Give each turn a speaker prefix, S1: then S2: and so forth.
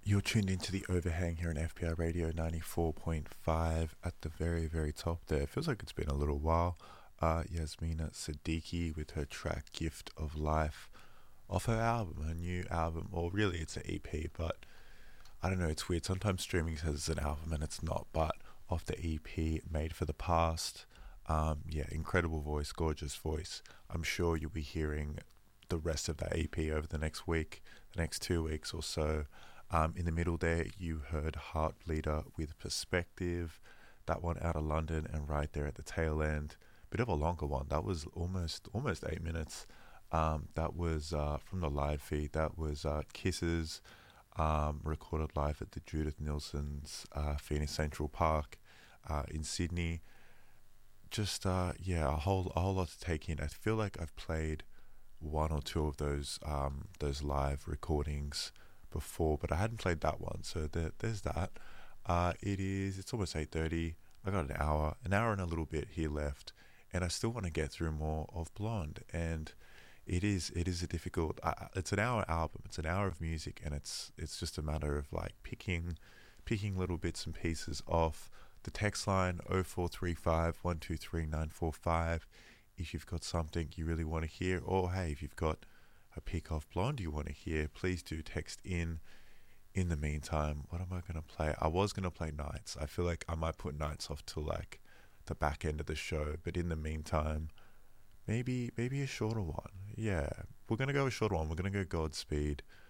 S1: You're tuned into the overhang here on FPI Radio 94.5 at the very, very top there. It feels like it's been a little while. Yasmina Siddiqui with her track Gift of Life off her album, her new album, or really it's an EP, but I don't know, it's weird. Sometimes streaming says it's an album and it's not, but off the EP, Made for the Past. Yeah, incredible voice, gorgeous voice. I'm sure you'll be hearing the rest of that EP over the next week, the next 2 weeks or so. In the middle there, you heard Heartbleeder with Perspective, that one out of London, and right there at the tail end, bit of a longer one. That was almost 8 minutes. That was from the live feed. That was Kisses, recorded live at the Judith Nilsson's Phoenix Central Park in Sydney. Just yeah, a whole lot to take in. I feel like I've played one or two of those live recordings before, but I hadn't played that one, so there's that. It's almost 8:30. I got an hour and a little bit here left, and I still want to get through more of Blonde. And it is a difficult. It's an hour album. It's an hour of music, and it's just a matter of like picking little bits and pieces off. The text line 0435 123 945. If you've got something you really want to hear, or hey, if you've got a pick of Blonde you want to hear, please do text in. In the meantime, what am I going to play? I was going to play Nights. I feel like I might put Nights off till like the back end of the show, but in the meantime, maybe a shorter one. Yeah, we're going to go a shorter one. We're going to go Godspeed